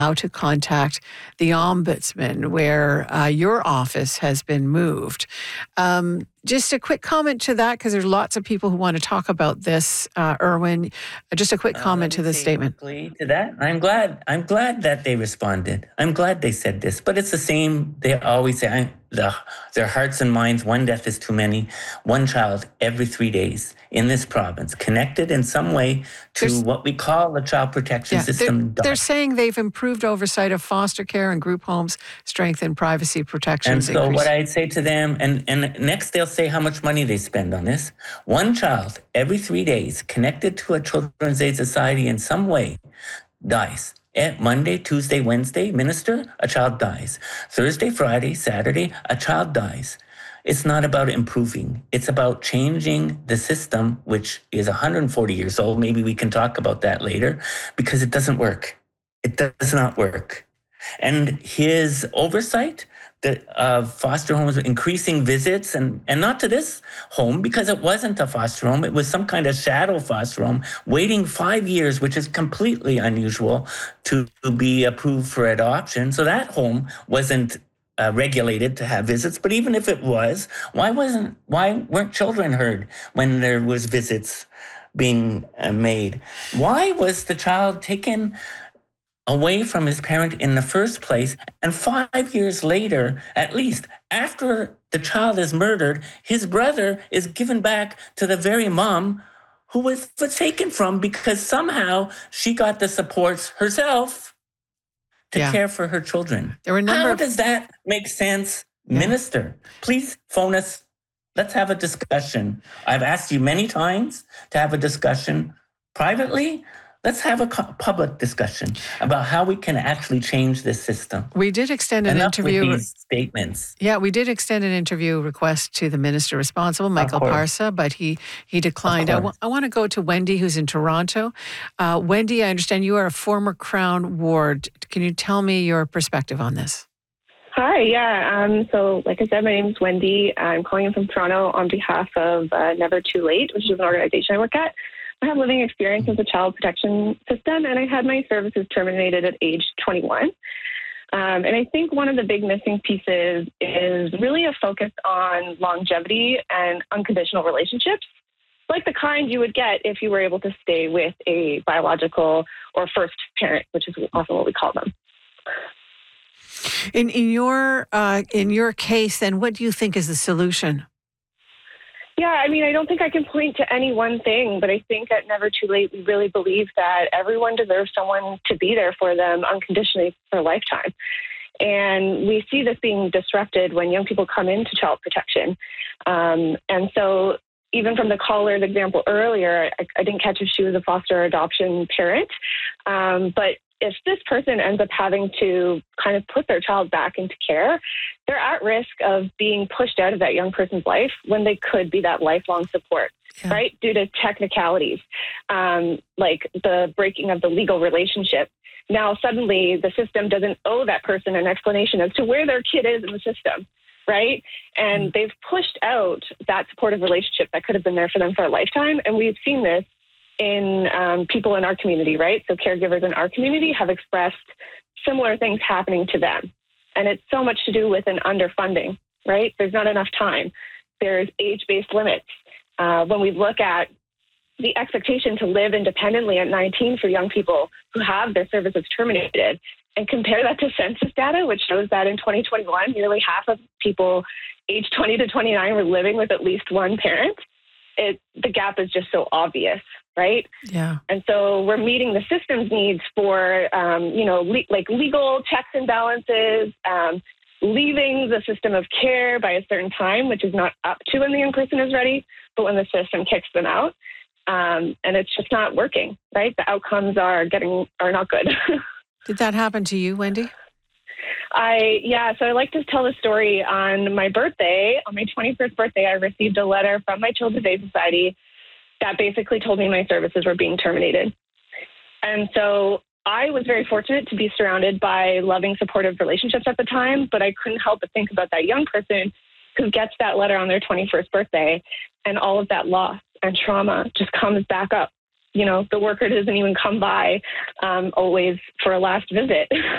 how to contact the Ombudsman, where your office has been moved. Just a quick comment to that, because there's lots of people who want to talk about this. Erwin, just a quick comment to this statement. Quickly to that, I'm glad that they responded. I'm glad they said this, but it's the same. They always say, their hearts and minds, one death is too many. One child every 3 days in this province, connected in some way to what we call the child protection system. They're saying they've improved oversight of foster care and group homes, strengthened privacy protections. And so what I'd say to them, and next they'll say how much money they spend on this. One child every 3 days connected to a Children's Aid Society in some way dies. Monday, Tuesday, Wednesday, minister, a child dies. Thursday, Friday, Saturday, a child dies. It's not about improving. It's about changing the system, which is 140 years old. Maybe we can talk about that later, because it doesn't work. It does not work. And his oversight of foster homes, increasing visits, and not to this home, because it wasn't a foster home. It was some kind of shadow foster home, waiting 5 years, which is completely unusual, to be approved for adoption. So that home wasn't regulated to have visits. But even if it was, why weren't children heard when there was visits being made? Why was the child taken away from his parent in the first place, and 5 years later, at least, after the child is murdered, his brother is given back to the very mom who was taken from, because somehow she got the supports herself to care for her children? How does that make sense, Minister? Please phone us. Let's have a discussion. I've asked you many times to have a discussion privately. Let's have a public discussion about how we can actually change this system. We did extend an interview. With these statements. Yeah, we did extend an interview request to the minister responsible, Michael Parsa, but he declined. I want to go to Wendy, who's in Toronto. Wendy, I understand you are a former Crown ward. Can you tell me your perspective on this? Hi, yeah. So like I said, my name is Wendy. I'm calling in from Toronto on behalf of Never Too Late, which is an organization I work at. I have living experience with the child protection system, and I had my services terminated at age 21. And I think one of the big missing pieces is really a focus on longevity and unconditional relationships, like the kind you would get if you were able to stay with a biological or first parent, which is often what we call them. In your case, then, what do you think is the solution? Yeah, I mean, I don't think I can point to any one thing, but I think at Never Too Late, we really believe that everyone deserves someone to be there for them unconditionally for a lifetime. And we see this being disrupted when young people come into child protection. And so even from the caller's example earlier, I didn't catch if she was a foster or adoption parent, but if this person ends up having to kind of put their child back into care, they're at risk of being pushed out of that young person's life when they could be that lifelong support, right? Due to technicalities, like the breaking of the legal relationship. Now, suddenly, the system doesn't owe that person an explanation as to where their kid is in the system, right? And they've pushed out that supportive relationship that could have been there for them for a lifetime. And we've seen this in people in our community, right? So caregivers in our community have expressed similar things happening to them. And it's so much to do with an underfunding, right? There's not enough time. There's age-based limits. When we look at the expectation to live independently at 19 for young people who have their services terminated, and compare that to census data, which shows that in 2021, nearly half of people aged 20 to 29 were living with at least one parent, the gap is just so obvious, right? Yeah. And so we're meeting the system's needs for, like legal checks and balances, leaving the system of care by a certain time, which is not up to when the young person is ready, but when the system kicks them out. And it's just not working, right? The outcomes are not good. Did that happen to you, Wendy? So I like to tell the story. On my birthday, on my 21st birthday, I received a letter from my Children's Aid Society that basically told me my services were being terminated. And so I was very fortunate to be surrounded by loving, supportive relationships at the time, but I couldn't help but think about that young person who gets that letter on their 21st birthday, and all of that loss and trauma just comes back up. You know, the worker doesn't even come by always for a last visit.